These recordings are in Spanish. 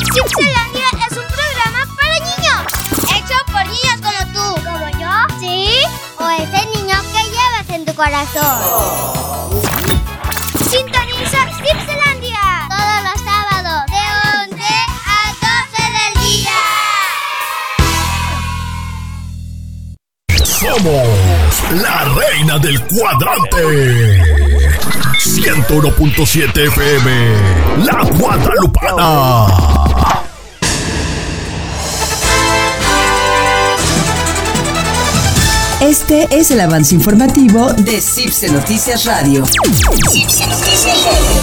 Cipselandia es un programa para niños, hecho por niños como tú. ¿Como yo? Sí, o ese niño que llevas en tu corazón. Sintoniza Cipselandia todos los sábados de 11 a 12 del día. Somos la reina del cuadrante. 101.7 FM, La Guadalupana. Este es el avance informativo de CIPSE Noticias Radio. CIPSE Noticias Radio.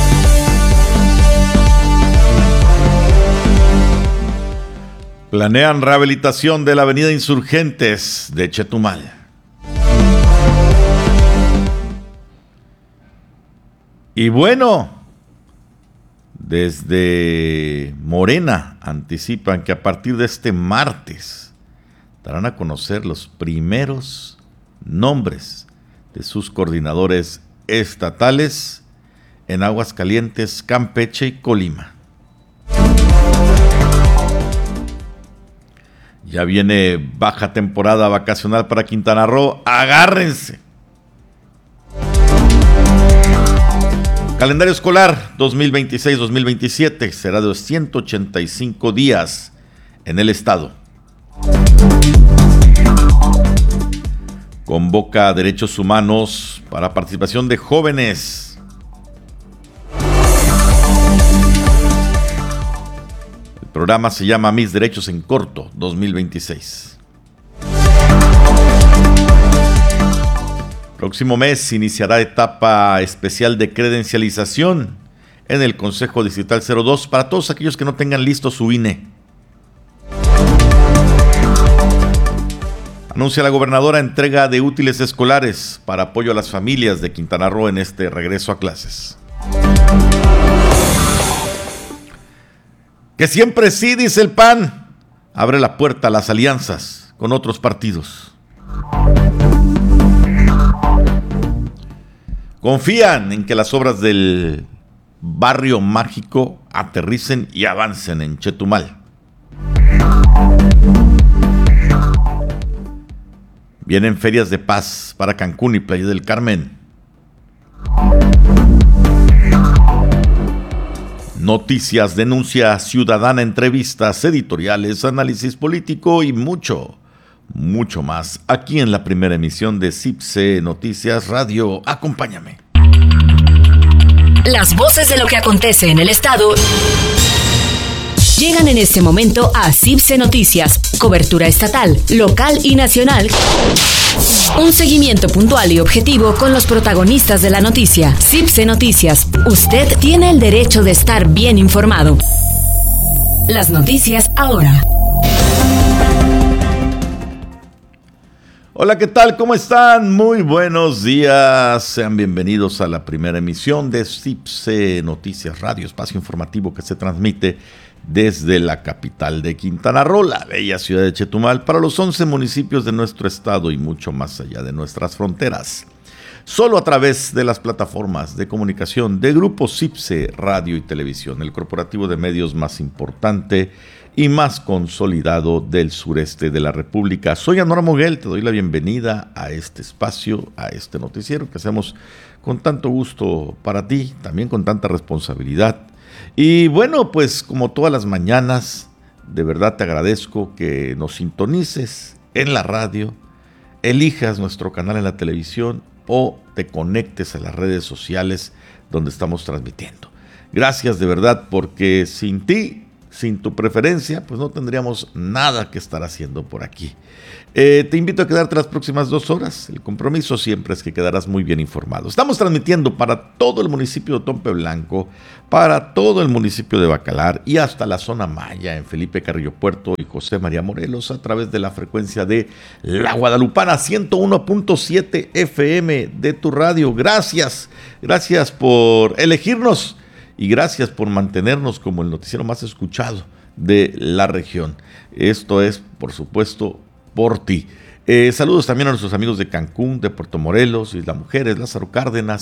Planean rehabilitación de la avenida Insurgentes de Chetumal. Y bueno, desde Morena anticipan que a partir de este martes darán a conocer los primeros nombres de sus coordinadores estatales en Aguascalientes, Campeche y Colima. Ya viene baja temporada vacacional para Quintana Roo. ¡Agárrense! Calendario escolar 2026-2027 será de 185 días en el estado. Convoca a Derechos Humanos para participación de jóvenes. El programa se llama Mis Derechos en Corto 2026. Próximo mes iniciará etapa especial de credencialización en el Consejo Distrital 02 para todos aquellos que no tengan listo su INE. Anuncia la gobernadora entrega de útiles escolares para apoyo a las familias de Quintana Roo en este regreso a clases. Que siempre sí, dice el PAN, abre la puerta a las alianzas con otros partidos. Confían en que las obras del Barrio Mágico aterricen y avancen en Chetumal. Vienen ferias de paz para Cancún y Playa del Carmen. Noticias, denuncia ciudadana, entrevistas, editoriales, análisis político y mucho más aquí en la primera emisión de CIPSE Noticias Radio. Acompáñame. Las voces de lo que acontece en el estado llegan en este momento a CIPSE Noticias, cobertura estatal, local y nacional. Un seguimiento puntual y objetivo con los protagonistas de la noticia. CIPSE Noticias, usted tiene el derecho de estar bien informado. Las noticias ahora. Hola, ¿qué tal? ¿Cómo están? Muy buenos días. Sean bienvenidos a la primera emisión de CIPSE Noticias Radio, espacio informativo que se transmite desde la capital de Quintana Roo, la bella ciudad de Chetumal, para los 11 municipios de nuestro estado y mucho más allá de nuestras fronteras. Solo a través de las plataformas de comunicación de Grupo CIPSE Radio y Televisión, el corporativo de medios más importante y más consolidado del sureste de la República. Soy Anora Moguel, te doy la bienvenida a este espacio, a este noticiero que hacemos con tanto gusto para ti, también con tanta responsabilidad. Y bueno, pues como todas las mañanas, de verdad te agradezco que nos sintonices en la radio, elijas nuestro canal en la televisión o te conectes a las redes sociales donde estamos transmitiendo. Gracias de verdad, porque sin ti, sin tu preferencia, pues no tendríamos nada que estar haciendo por aquí. Te invito a quedarte las próximas 2 horas. El compromiso siempre es que quedarás muy bien informado. Estamos transmitiendo para todo el municipio de Tompe Blanco, para todo el municipio de Bacalar y hasta la zona Maya en Felipe Carrillo Puerto y José María Morelos a través de la frecuencia de La Guadalupana 101.7 FM de tu radio. Gracias por elegirnos. Y gracias por mantenernos como el noticiero más escuchado de la región. Esto es, por supuesto, por ti. Saludos también a nuestros amigos de Cancún, de Puerto Morelos, Isla Mujeres, Lázaro Cárdenas,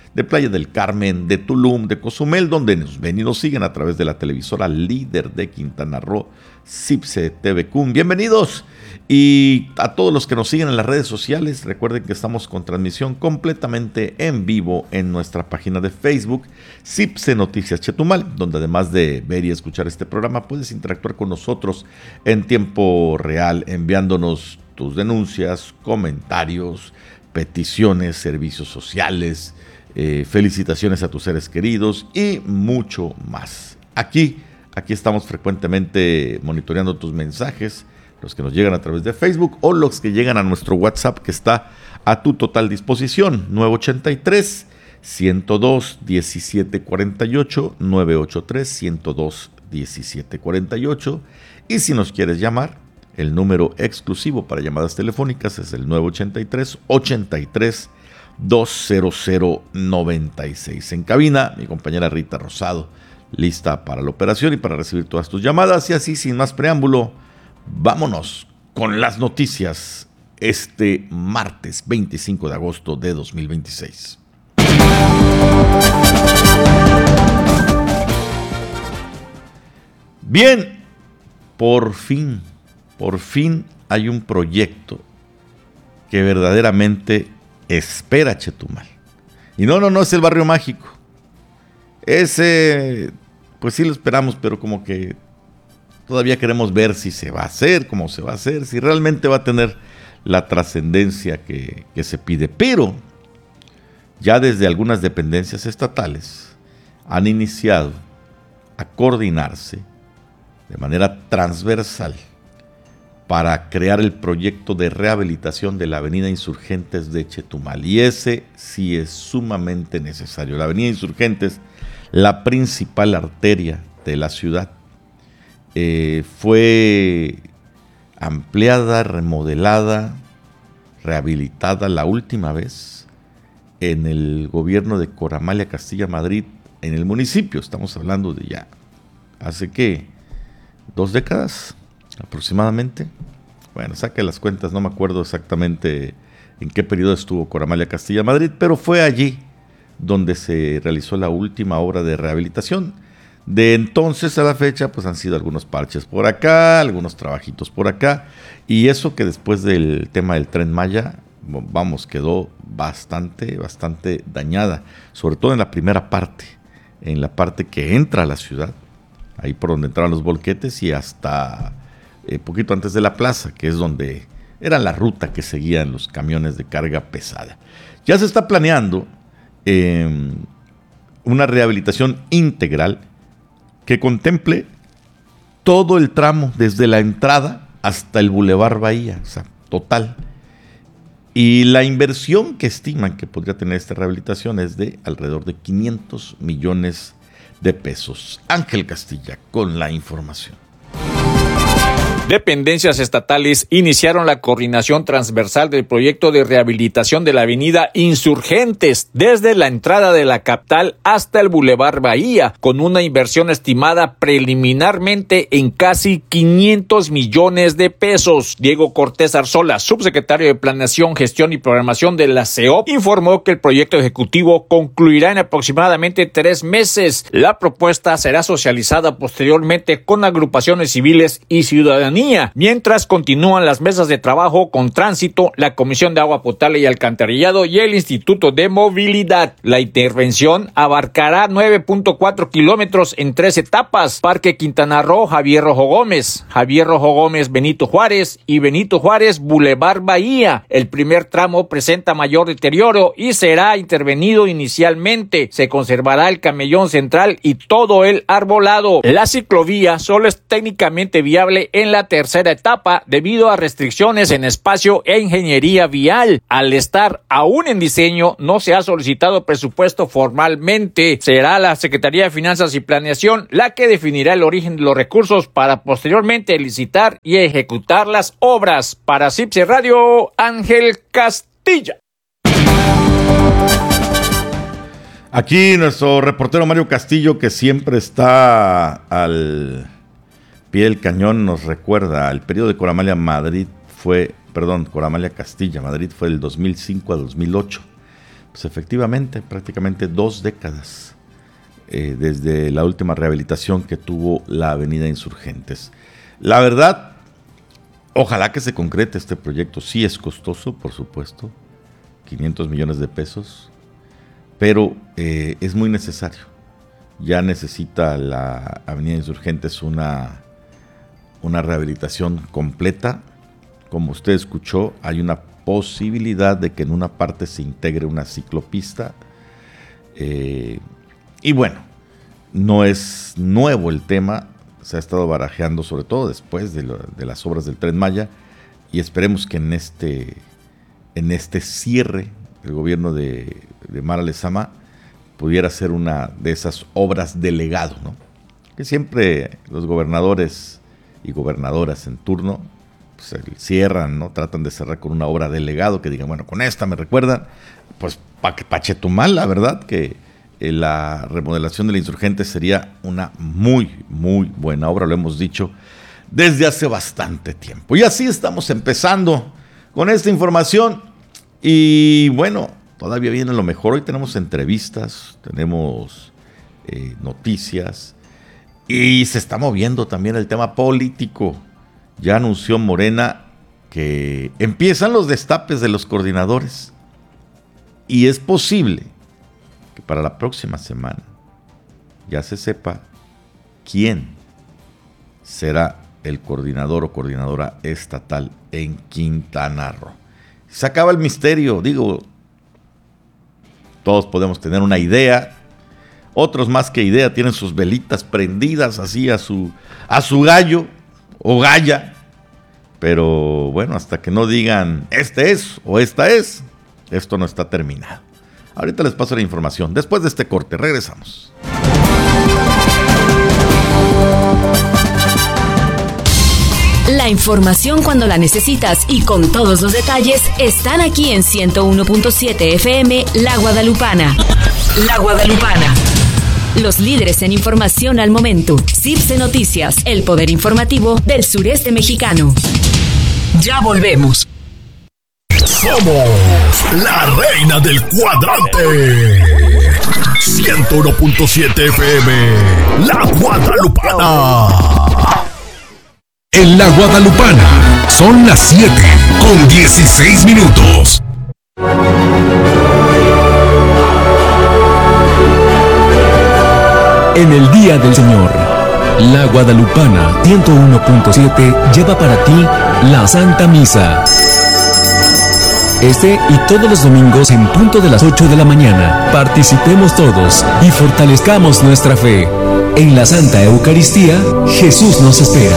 de Playa del Carmen, de Tulum, de Cozumel, donde nos ven y nos siguen a través de la televisora líder de Quintana Roo, CIPSE TVQ. Bienvenidos. Y a todos los que nos siguen en las redes sociales, recuerden que estamos con transmisión completamente en vivo en nuestra página de Facebook, CIPSE Noticias Chetumal, donde además de ver y escuchar este programa, puedes interactuar con nosotros en tiempo real, enviándonos tus denuncias, comentarios, peticiones, servicios sociales, felicitaciones a tus seres queridos y mucho más. Aquí estamos frecuentemente monitoreando tus mensajes, los que nos llegan a través de Facebook o los que llegan a nuestro WhatsApp, que está a tu total disposición, 983-102-1748, 983-102-1748. Y si nos quieres llamar, el número exclusivo para llamadas telefónicas es el 983-83-20096. En cabina, mi compañera Rita Rosado, lista para la operación y para recibir todas tus llamadas. Y así, sin más preámbulo, vámonos con las noticias este martes 25 de agosto de 2026. Bien, por fin hay un proyecto que verdaderamente espera Chetumal. Y no es el Barrio Mágico. Ese, pues sí lo esperamos, pero como que todavía queremos ver si se va a hacer, cómo se va a hacer, si realmente va a tener la trascendencia que se pide. Pero ya desde algunas dependencias estatales han iniciado a coordinarse de manera transversal para crear el proyecto de rehabilitación de la Avenida Insurgentes de Chetumal. Y ese sí es sumamente necesario. La Avenida Insurgentes, la principal arteria de la ciudad, fue ampliada, remodelada, rehabilitada la última vez en el gobierno de Cora Amalia Castilla Madrid, en el municipio. Estamos hablando de ya hace ¿qué? 2 décadas aproximadamente. Bueno, saque las cuentas, no me acuerdo exactamente en qué periodo estuvo Cora Amalia Castilla Madrid, pero fue allí donde se realizó la última obra de rehabilitación. De entonces a la fecha, pues han sido algunos parches por acá, algunos trabajitos por acá, y eso que después del tema del Tren Maya, vamos, quedó bastante dañada, sobre todo en la primera parte, en la parte que entra a la ciudad, ahí por donde entraban los volquetes, y hasta poquito antes de la plaza, que es donde era la ruta que seguían los camiones de carga pesada. Ya se está planeando una rehabilitación integral que contemple todo el tramo desde la entrada hasta el Boulevard Bahía, o sea, total. Y la inversión que estiman que podría tener esta rehabilitación es de alrededor de 500 millones de pesos. Ángel Castilla con la información. Dependencias estatales iniciaron la coordinación transversal del proyecto de rehabilitación de la avenida Insurgentes desde la entrada de la capital hasta el Boulevard Bahía, con una inversión estimada preliminarmente en casi 500 millones de pesos. Diego Cortés Arzola, subsecretario de Planeación, Gestión y Programación de la CEOP, informó que el proyecto ejecutivo concluirá en aproximadamente 3 meses. La propuesta será socializada posteriormente con agrupaciones civiles y ciudadanía, mientras continúan las mesas de trabajo con Tránsito, la Comisión de Agua Potable y Alcantarillado y el Instituto de Movilidad. La intervención abarcará 9.4 kilómetros en 3 etapas: Parque Quintana Roo, Javier Rojo Gómez, Benito Juárez y Benito Juárez, Boulevard Bahía. El primer tramo presenta mayor deterioro y será intervenido inicialmente. Se conservará el camellón central y todo el arbolado. La ciclovía solo es técnicamente viable en la tercera etapa debido a restricciones en espacio e ingeniería vial. Al estar aún en diseño, no se ha solicitado presupuesto formalmente. Será la Secretaría de Finanzas y Planeación la que definirá el origen de los recursos para posteriormente licitar y ejecutar las obras. Para CIPSE Radio, Ángel Castilla. Aquí nuestro reportero Mario Castillo, que siempre está al pie del cañón, nos recuerda: el periodo de Cora Amalia Castilla Madrid fue del 2005 a 2008. pues efectivamente, prácticamente 2 décadas desde la última rehabilitación que tuvo la Avenida Insurgentes. La verdad, ojalá que se concrete este proyecto. Sí es costoso, por supuesto, 500 millones de pesos, pero es muy necesario. Ya necesita la Avenida Insurgentes una rehabilitación completa. Como usted escuchó, hay una posibilidad de que en una parte se integre una ciclopista. Y bueno, no es nuevo el tema, se ha estado barajeando sobre todo después de las obras del Tren Maya, y esperemos que en este cierre el gobierno de Mara Lezama pudiera ser una de esas obras de legado, ¿no? Que siempre los gobernadores y gobernadoras en turno pues, cierran, ¿no? Tratan de cerrar con una obra de legado que digan, bueno, con esta me recuerdan, pues pa' Chetumal, la verdad que la remodelación de la Insurgente sería una muy, muy buena obra, lo hemos dicho desde hace bastante tiempo. Y así estamos empezando con esta información. Y bueno, todavía viene lo mejor. Hoy tenemos entrevistas, tenemos noticias y se está moviendo también el tema político. Ya anunció Morena que empiezan los destapes de los coordinadores y es posible que para la próxima semana ya se sepa quién será el coordinador o coordinadora estatal en Quintana Roo. Se acaba el misterio, digo, todos podemos tener una idea, otros más que idea tienen sus velitas prendidas así a su gallo o galla, pero bueno, hasta que no digan este es o esta es, esto no está terminado. Ahorita les paso la información. Después de este corte, regresamos. La información cuando la necesitas y con todos los detalles están aquí en 101.7 FM La Guadalupana. La Guadalupana. Los líderes en información al momento. CIPSE Noticias, el poder informativo del sureste mexicano. Ya volvemos. Somos la reina del cuadrante. 101.7 FM, La Guadalupana. En La Guadalupana son las 7:16. En el Día del Señor, La Guadalupana 101.7 lleva para ti la Santa Misa. Este y todos los domingos en punto de las 8 de la mañana. Participemos todos y fortalezcamos nuestra fe. En la Santa Eucaristía, Jesús nos espera.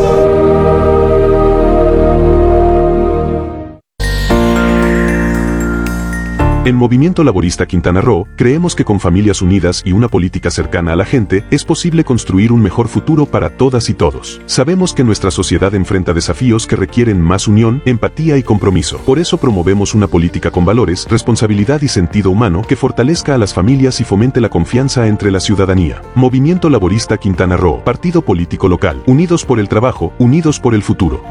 En Movimiento Laborista Quintana Roo, creemos que con familias unidas y una política cercana a la gente, es posible construir un mejor futuro para todas y todos. Sabemos que nuestra sociedad enfrenta desafíos que requieren más unión, empatía y compromiso. Por eso promovemos una política con valores, responsabilidad y sentido humano que fortalezca a las familias y fomente la confianza entre la ciudadanía. Movimiento Laborista Quintana Roo, partido político local, unidos por el trabajo, unidos por el futuro.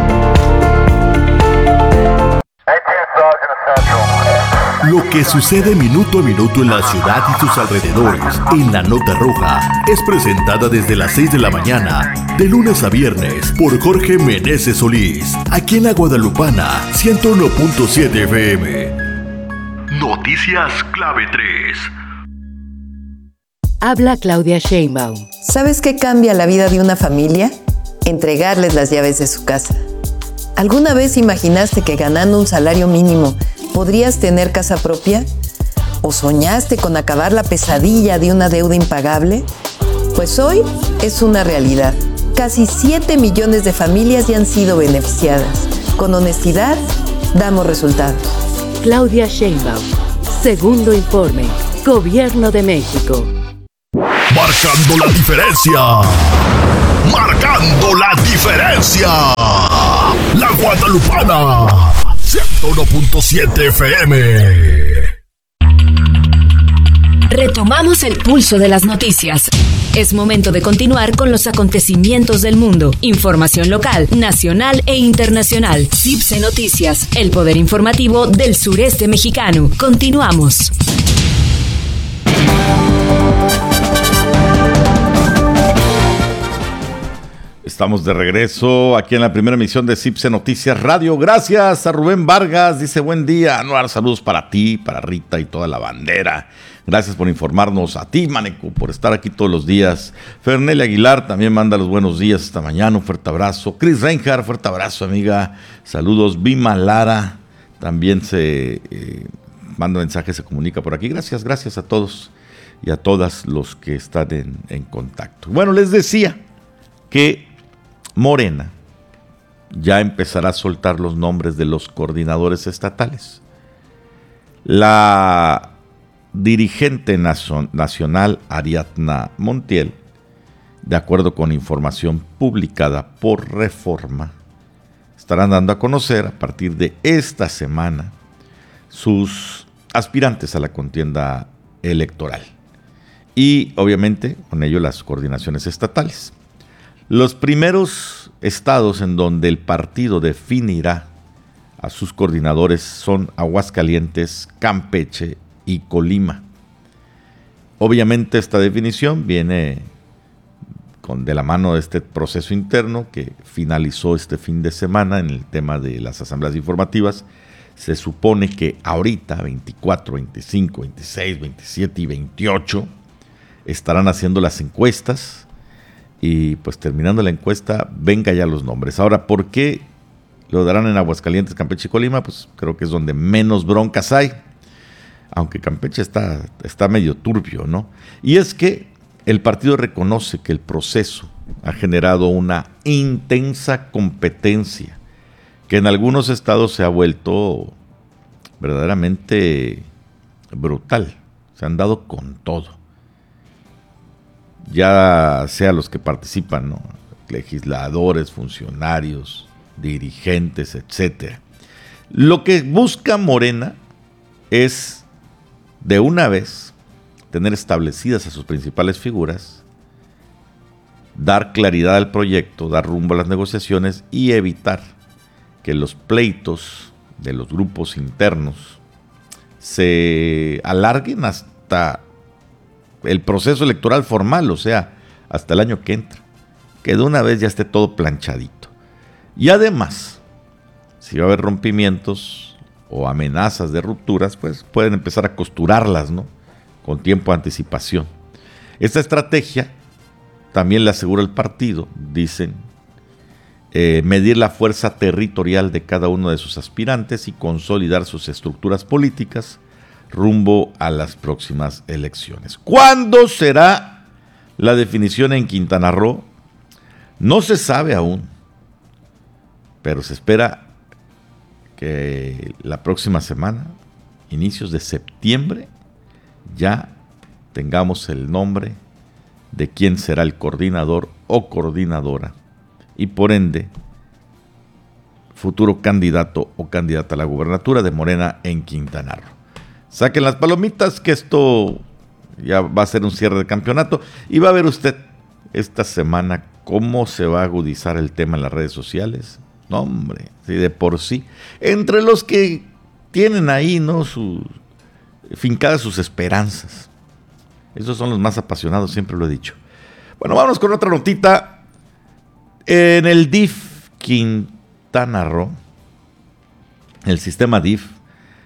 Lo que sucede minuto a minuto en la ciudad y sus alrededores, en La Nota Roja, es presentada desde las 6 de la mañana, de lunes a viernes, por Jorge Meneses Solís, aquí en La Guadalupana, 101.7 FM. Noticias Clave 3. Habla Claudia Sheinbaum. ¿Sabes qué cambia la vida de una familia? Entregarles las llaves de su casa. ¿Alguna vez imaginaste que ganando un salario mínimo podrías tener casa propia? ¿O soñaste con acabar la pesadilla de una deuda impagable? Pues hoy es una realidad. Casi 7 millones de familias ya han sido beneficiadas. Con honestidad, damos resultados. Claudia Sheinbaum. Segundo informe. Gobierno de México. Marcando la diferencia. Marcando la diferencia. La Guadalupana. 101.7 FM. Retomamos el pulso de las noticias. Es momento de continuar con los acontecimientos del mundo. Información local, nacional e internacional. CIPSE Noticias, el poder informativo del sureste mexicano. Continuamos. Estamos de regreso aquí en la primera emisión de CIPSE Noticias Radio. Gracias a Rubén Vargas. Dice buen día. Anuar, saludos para ti, para Rita y toda la bandera. Gracias por informarnos. A ti, Maneco, por estar aquí todos los días. Fernel Aguilar también manda los buenos días esta mañana. Un fuerte abrazo. Chris Reinhardt, fuerte abrazo, amiga. Saludos. Vima Lara también se manda mensajes, se comunica por aquí. Gracias a todos y a todas los que están en contacto. Bueno, les decía que Morena ya empezará a soltar los nombres de los coordinadores estatales. La dirigente nacional Ariadna Montiel, de acuerdo con información publicada por Reforma, estarán dando a conocer a partir de esta semana sus aspirantes a la contienda electoral y obviamente con ello las coordinaciones estatales. Los primeros estados en donde el partido definirá a sus coordinadores son Aguascalientes, Campeche y Colima. Obviamente esta definición viene de la mano de este proceso interno que finalizó este fin de semana en el tema de las asambleas informativas. Se supone que ahorita, 24, 25, 26, 27 y 28, estarán haciendo las encuestas. Y pues terminando la encuesta, venga ya los nombres. Ahora, ¿por qué lo darán en Aguascalientes, Campeche y Colima? Pues creo que es donde menos broncas hay. Aunque Campeche está medio turbio, ¿no? Y es que el partido reconoce que el proceso ha generado una intensa competencia que en algunos estados se ha vuelto verdaderamente brutal. Se han dado con todo. Ya sea los que participan, ¿no? Legisladores, funcionarios, dirigentes, etcétera. Lo que busca Morena es, de una vez, tener establecidas a sus principales figuras, dar claridad al proyecto, dar rumbo a las negociaciones y evitar que los pleitos de los grupos internos se alarguen hasta el proceso electoral formal, o sea, hasta el año que entra, que de una vez ya esté todo planchadito. Y además, si va a haber rompimientos o amenazas de rupturas, pues pueden empezar a costurarlas, ¿no? Con tiempo de anticipación. Esta estrategia también le asegura al partido, dicen, medir la fuerza territorial de cada uno de sus aspirantes y consolidar sus estructuras políticas rumbo a las próximas elecciones. ¿Cuándo será la definición en Quintana Roo? No se sabe aún, pero se espera que la próxima semana, inicios de septiembre, ya tengamos el nombre de quién será el coordinador o coordinadora y por ende futuro candidato o candidata a la gubernatura de Morena en Quintana Roo. Saquen las palomitas que esto ya va a ser un cierre de campeonato y va a ver usted esta semana cómo se va a agudizar el tema en las redes sociales. No, hombre, sí, de por sí. Entre los que tienen ahí, ¿no?, fincadas sus esperanzas. Esos son los más apasionados, siempre lo he dicho. Bueno, vámonos con otra notita. En el DIF Quintana Roo, el sistema DIF,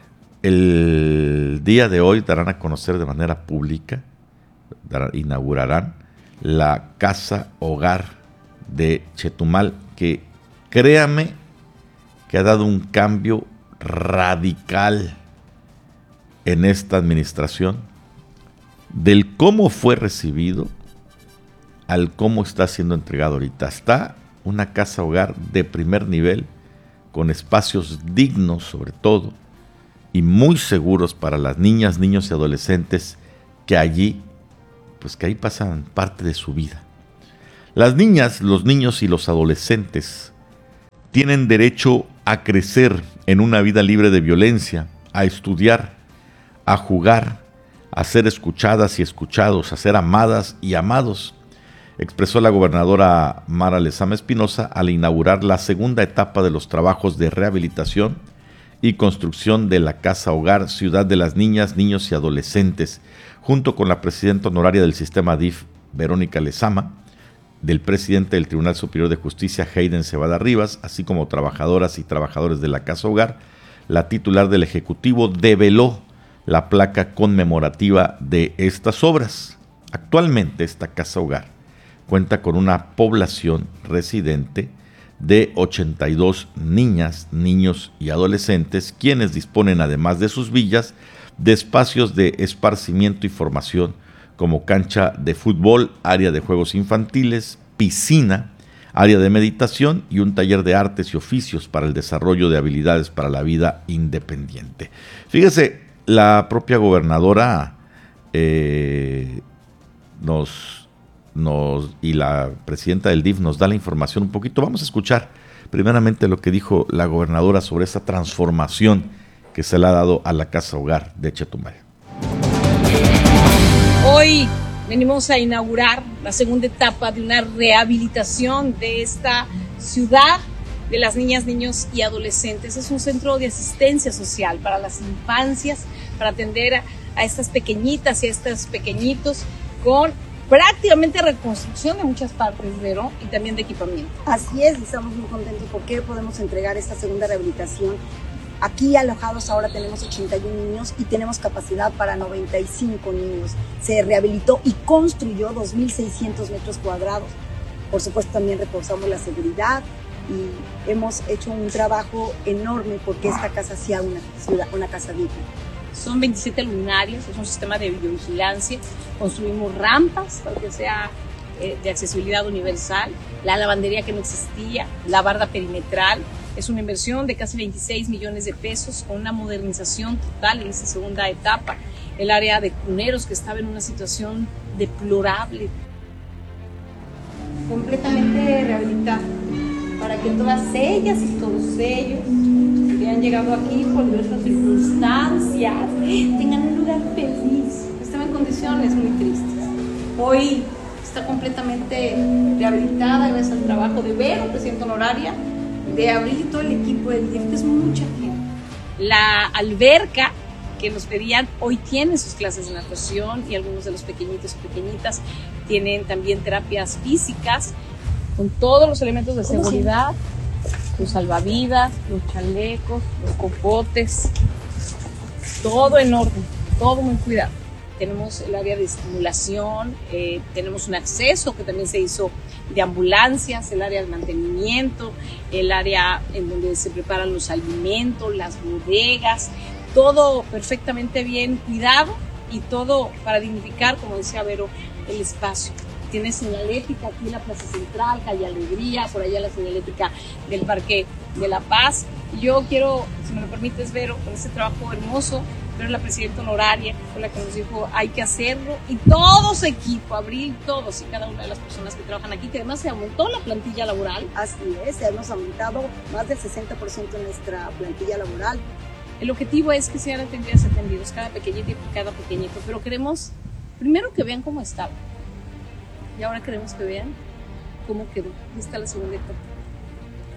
el día de hoy darán a conocer de manera pública, inaugurarán la Casa Hogar de Chetumal, que créame que ha dado un cambio radical en esta administración, del cómo fue recibido al cómo está siendo entregado ahorita. Está una casa hogar de primer nivel, con espacios dignos sobre todo, y muy seguros para las niñas, niños y adolescentes que allí, pues que ahí pasan parte de su vida. Las niñas, los niños y los adolescentes tienen derecho a crecer en una vida libre de violencia, a estudiar, a jugar, a ser escuchadas y escuchados, a ser amadas y amados, expresó la gobernadora Mara Lezama Espinosa al inaugurar la segunda etapa de los trabajos de rehabilitación y construcción de la Casa Hogar Ciudad de las Niñas, Niños y Adolescentes, junto con la presidenta honoraria del sistema DIF, Verónica Lezama, del presidente del Tribunal Superior de Justicia, Hayden Cebada Rivas, así como trabajadoras y trabajadores de la Casa Hogar. La titular del Ejecutivo develó la placa conmemorativa de estas obras. Actualmente esta Casa Hogar cuenta con una población residente de 82 niñas, niños y adolescentes, quienes disponen, además de sus villas, de espacios de esparcimiento y formación como cancha de fútbol, área de juegos infantiles, piscina, área de meditación y un taller de artes y oficios para el desarrollo de habilidades para la vida independiente. Fíjese, la propia gobernadora y la presidenta del DIF nos da la información un poquito. Vamos a escuchar primeramente lo que dijo la gobernadora sobre esa transformación que se le ha dado a la Casa Hogar de Chetumal. Hoy venimos a inaugurar la segunda etapa de una rehabilitación de esta ciudad de las niñas, niños y adolescentes. Es un centro de asistencia social para las infancias, para atender a estas pequeñitas y a estos pequeñitos con prácticamente reconstrucción de muchas partes, Vero, y también de equipamiento. Así es, estamos muy contentos porque podemos entregar esta segunda rehabilitación. Aquí alojados ahora tenemos 81 niños y tenemos capacidad para 95 niños. Se rehabilitó y construyó 2.600 metros cuadrados. Por supuesto también reforzamos la seguridad y hemos hecho un trabajo enorme porque esta casa sea una casa digna. Son 27 luminarias, es un sistema de videovigilancia, construimos rampas para que sea de accesibilidad universal, la lavandería que no existía, la barda perimetral. Es una inversión de casi 26 millones de pesos con una modernización total en esta segunda etapa. El área de cuneros que estaba en una situación deplorable. Completamente rehabilitada para que todas ellas y todos ellos que han llegado aquí por diversas circunstancias tengan un lugar feliz. Estaba en condiciones muy tristes. Hoy está completamente rehabilitada gracias al trabajo de Vero, presidenta honoraria, de Abril y todo el equipo del DIF, que es mucha gente. La alberca que nos pedían hoy tiene sus clases de natación y algunos de los pequeñitos y pequeñitas tienen también terapias físicas con todos los elementos de seguridad, los salvavidas, los chalecos, los copotes, todo en orden, todo muy cuidado. Tenemos el área de estimulación, tenemos un acceso que también se hizo de ambulancias, el área de mantenimiento, el área en donde se preparan los alimentos, las bodegas, todo perfectamente bien cuidado y todo para dignificar, como decía Vero, el espacio. Tiene señalética aquí en la Plaza Central, Calle Alegría, por allá la señalética del Parque de la Paz. Y yo quiero, si me lo permites, Vero, con este trabajo hermoso, pero la presidenta honoraria fue la que nos dijo hay que hacerlo, y todo su equipo, Abril, todos y cada una de las personas que trabajan aquí, que además se aumentó la plantilla laboral. Así es, hemos aumentado más del 60% en nuestra plantilla laboral. El objetivo es que sean atendidos cada pequeñito y cada pequeñito, pero queremos primero que vean cómo estaba y ahora queremos que vean cómo quedó. Esta es la segunda etapa.